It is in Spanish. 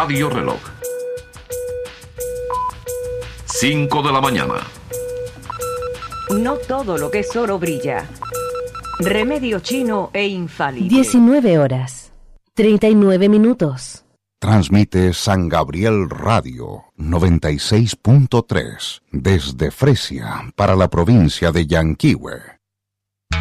Radio Reloj. 5 de la mañana. No todo lo que es oro brilla. Remedio chino e infalible. 19 horas, 39 minutos. Transmite San Gabriel Radio 96.3 desde Fresia para la provincia de Yanquihue.